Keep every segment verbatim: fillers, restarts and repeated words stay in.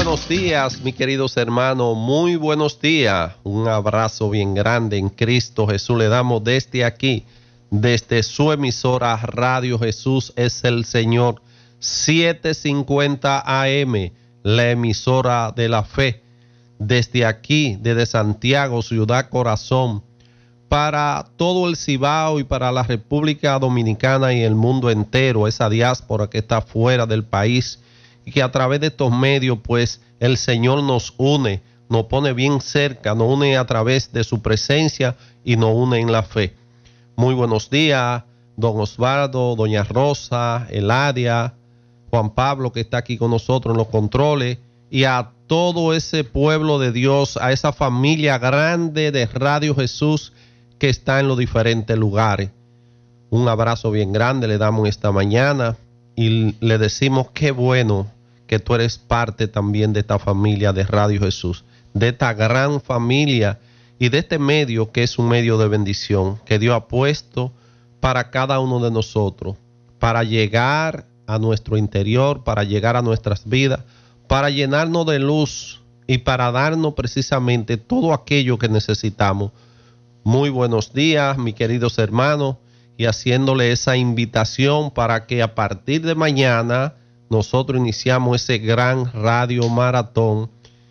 buenos días, mis queridos hermanos, muy buenos días. Un abrazo bien grande en Cristo Jesús le damos desde aquí, desde su emisora Radio Jesús es el Señor, setecientos cincuenta A M, la emisora de la fe. Desde aquí, desde Santiago, Ciudad Corazón, para todo el Cibao y para la República Dominicana y el mundo entero, esa diáspora que está fuera del país, y que a través de estos medios, pues, el Señor nos une, nos pone bien cerca, nos une a través de su presencia y nos une en la fe. Muy buenos días, don Osvaldo, doña Rosa, Eladia, Juan Pablo, que está aquí con nosotros en los controles, y a todo ese pueblo de Dios, a esa familia grande de Radio Jesús que está en los diferentes lugares. Un abrazo bien grande le damos esta mañana y le decimos qué bueno que tú eres parte también de esta familia de Radio Jesús, de esta gran familia y de este medio que es un medio de bendición que Dios ha puesto para cada uno de nosotros, para llegar a nuestro interior, para llegar a nuestras vidas, para llenarnos de luz y para darnos precisamente todo aquello que necesitamos. Muy buenos días, mis queridos hermanos, y haciéndole esa invitación para que a partir de mañana nosotros iniciamos ese gran radio maratón.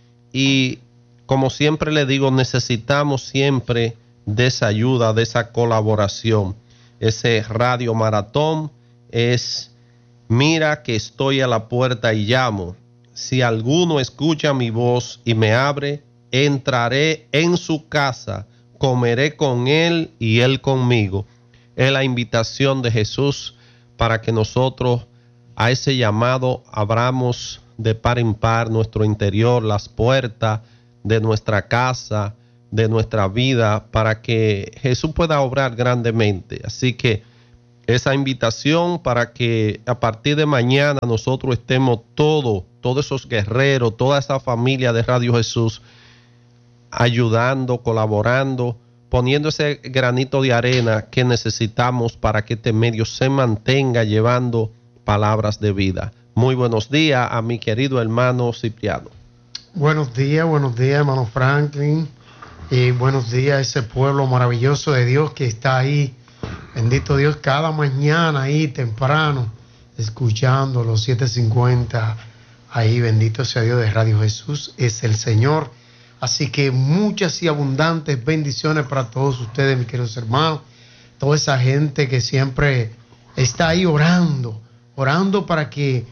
Y como siempre le digo, necesitamos siempre de esa ayuda, de esa colaboración. Ese radio maratón es: mira que estoy a la puerta y llamo. Si alguno escucha mi voz y me abre, entraré en su casa, comeré con él y él conmigo. Es la invitación de Jesús para que nosotros a ese llamado abramos de par en par nuestro interior, las puertas de nuestra casa, de nuestra vida, para que Jesús pueda obrar grandemente. Así que esa invitación para que a partir de mañana nosotros estemos todos, todos esos guerreros, toda esa familia de Radio Jesús, ayudando, colaborando, poniendo ese granito de arena que necesitamos para que este medio se mantenga llevando palabras de vida. Muy buenos días a mi querido hermano Cipriano. Buenos días, buenos días, hermano Franklin, y buenos días a ese pueblo maravilloso de Dios que está ahí. Bendito Dios, cada mañana ahí temprano, escuchando los setecientos cincuenta, ahí bendito sea Dios de Radio Jesús, es el Señor. Así que muchas y abundantes bendiciones para todos ustedes, mis queridos hermanos, toda esa gente que siempre está ahí orando, orando para que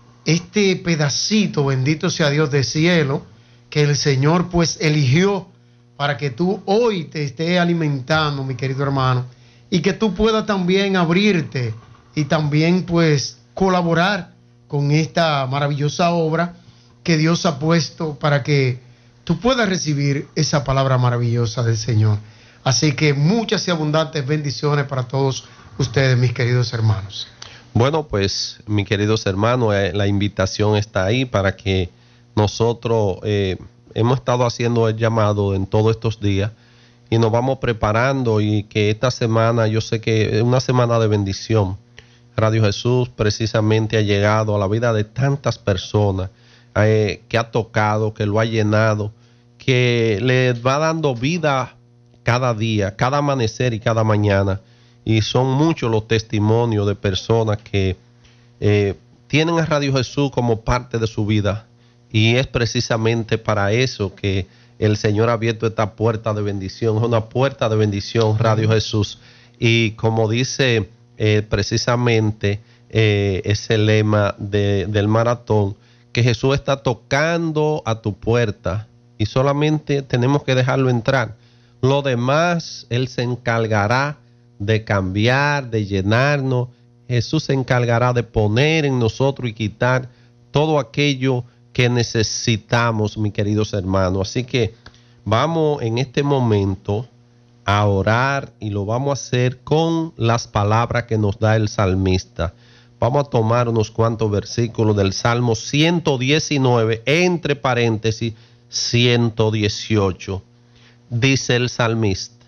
este pedacito, bendito sea Dios de cielo, que el Señor pues eligió para que tú hoy te estés alimentando, mi querido hermano, y que tú puedas también abrirte y también pues colaborar con esta maravillosa obra que Dios ha puesto para que tú puedas recibir esa palabra maravillosa del Señor. Así que muchas y abundantes bendiciones para todos ustedes, mis queridos hermanos. Bueno, pues, mis queridos hermanos, eh, la invitación está ahí para que nosotros eh, hemos estado haciendo el llamado en todos estos días y nos vamos preparando, y que esta semana, yo sé que es una semana de bendición. Radio Jesús precisamente ha llegado a la vida de tantas personas, eh, que ha tocado, que lo ha llenado, que le va dando vida cada día, cada amanecer y cada mañana. Y son muchos los testimonios de personas que eh, tienen a Radio Jesús como parte de su vida. Y es precisamente para eso que el Señor ha abierto esta puerta de bendición. Es una puerta de bendición, Radio Jesús. Y como dice eh, precisamente eh, ese lema de, del maratón, que Jesús está tocando a tu puerta y solamente tenemos que dejarlo entrar. Lo demás, Él se encargará de cambiar, de llenarnos. Jesús se encargará de poner en nosotros y quitar todo aquello que necesitamos, mis queridos hermanos. Así que vamos en este momento a orar, y lo vamos a hacer con las palabras que nos da el salmista. Vamos a tomar unos cuantos versículos del Salmo ciento diecinueve, entre paréntesis, ciento dieciocho. Dice el salmista: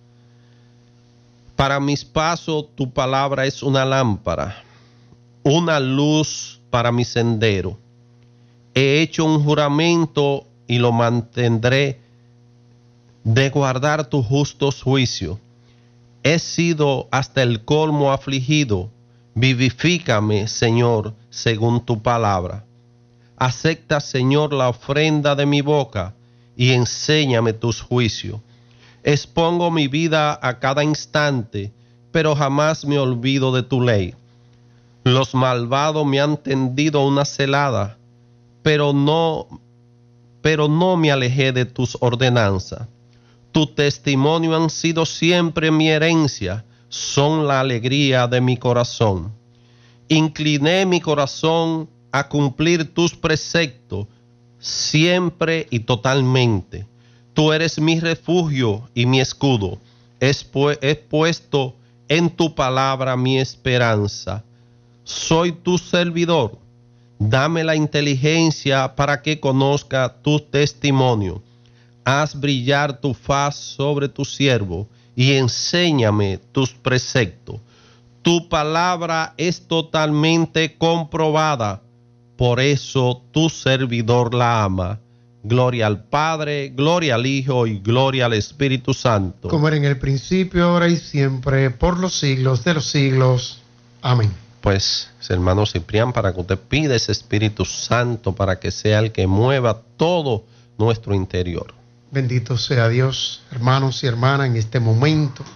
para mis pasos tu palabra es una lámpara, una luz para mi sendero. He hecho un juramento y lo mantendré de guardar tus justos juicios. He sido hasta el colmo afligido. Vivifícame, Señor, según tu palabra. Acepta, Señor, la ofrenda de mi boca y enséñame tus juicios. Expongo mi vida a cada instante, pero jamás me olvido de tu ley. Los malvados me han tendido una celada, pero no, pero no me alejé de tus ordenanzas. Tu testimonio han sido siempre mi herencia, son la alegría de mi corazón. Incliné mi corazón a cumplir tus preceptos, siempre y totalmente. Tú eres mi refugio y mi escudo. He puesto en tu palabra mi esperanza. Soy tu servidor. Dame la inteligencia para que conozca tu testimonio. Haz brillar tu faz sobre tu siervo y enséñame tus preceptos. Tu palabra es totalmente comprobada, por eso tu servidor la ama. Gloria al Padre, gloria al Hijo y gloria al Espíritu Santo. Como era en el principio, ahora y siempre, por los siglos de los siglos. Amén. Pues, hermano Ciprián, para que usted pida ese Espíritu Santo para que sea el que mueva todo nuestro interior. Bendito sea Dios, hermanos y hermanas, en este momento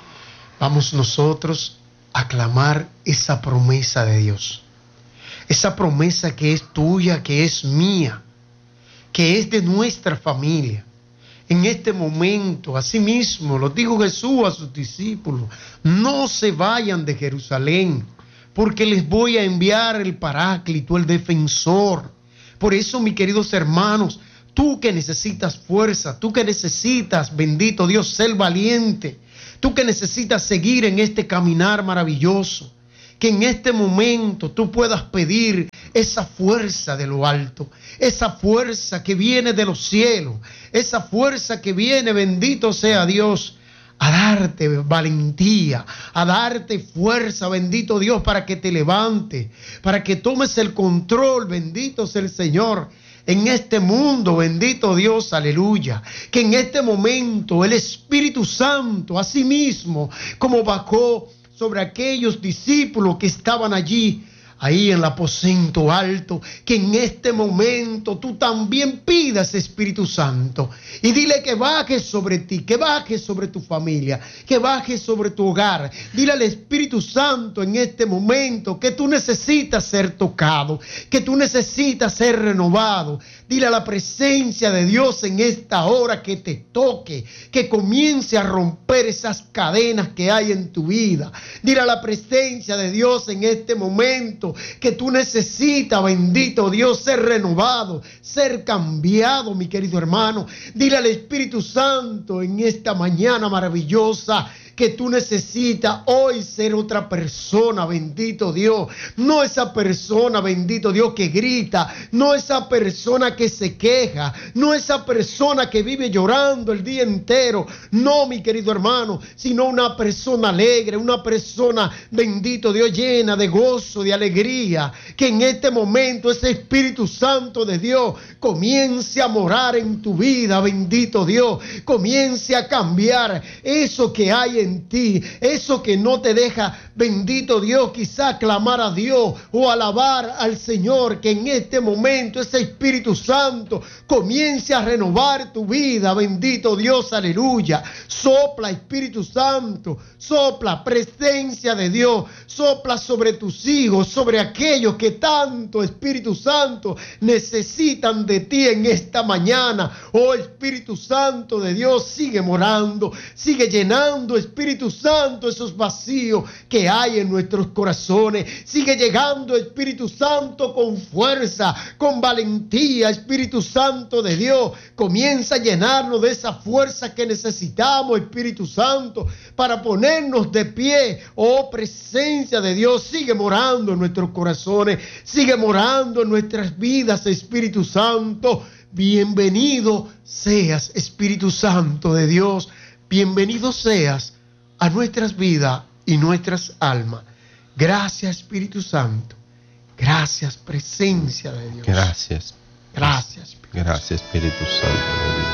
vamos nosotros a clamar esa promesa de Dios. Esa promesa que es tuya, que es mía, que es de nuestra familia. En este momento, asimismo, lo dijo Jesús a sus discípulos: no se vayan de Jerusalén, porque les voy a enviar el Paráclito, el Defensor. Por eso, mis queridos hermanos, tú que necesitas fuerza, tú que necesitas, bendito Dios, ser valiente, tú que necesitas seguir en este caminar maravilloso, que en este momento tú puedas pedir esa fuerza de lo alto, esa fuerza que viene de los cielos, esa fuerza que viene, bendito sea Dios, a darte valentía, a darte fuerza, bendito Dios, para que te levantes, para que tomes el control, bendito sea el Señor, en este mundo, bendito Dios, aleluya. Que en este momento el Espíritu Santo, asimismo, como bajó sobre aquellos discípulos que estaban allí, ahí en el aposento alto, que en este momento tú también pidas, Espíritu Santo, y dile que baje sobre ti, que baje sobre tu familia, que baje sobre tu hogar. Dile al Espíritu Santo en este momento que tú necesitas ser tocado, que tú necesitas ser renovado. Dile a la presencia de Dios en esta hora que te toque, que comience a romper esas cadenas que hay en tu vida. Dile a la presencia de Dios en este momento que tú necesitas, bendito Dios, ser renovado, ser cambiado, mi querido hermano. Dile al Espíritu Santo en esta mañana maravillosa que tú necesitas hoy ser otra persona, bendito Dios. No esa persona, bendito Dios, que grita, no esa persona que se queja, no esa persona que vive llorando el día entero. No, mi querido hermano, sino una persona alegre, una persona, bendito Dios, llena de gozo, de alegría. Que en este momento ese Espíritu Santo de Dios comience a morar en tu vida, bendito Dios. Comience a cambiar eso que hay en en ti, eso que no te deja, bendito Dios, quizá clamar a Dios o alabar al Señor. Que en este momento ese Espíritu Santo comience a renovar tu vida, bendito Dios, aleluya. Sopla, Espíritu Santo, sopla, presencia de Dios, sopla sobre tus hijos, sobre aquellos que tanto, Espíritu Santo, necesitan de ti en esta mañana. Oh Espíritu Santo de Dios, sigue morando, sigue llenando, Espíritu Santo, esos vacíos que hay en nuestros corazones. Sigue llegando, Espíritu Santo, con fuerza, con valentía, Espíritu Santo de Dios. Comienza a llenarnos de esa fuerza que necesitamos, Espíritu Santo, para ponernos de pie. Oh, presencia de Dios, sigue morando en nuestros corazones, sigue morando en nuestras vidas, Espíritu Santo. Bienvenido seas, Espíritu Santo de Dios. Bienvenido seas a nuestras vidas y nuestras almas. Gracias, Espíritu Santo. Gracias, presencia de Dios. Gracias. Gracias. Gracias, Espíritu Santo de Dios.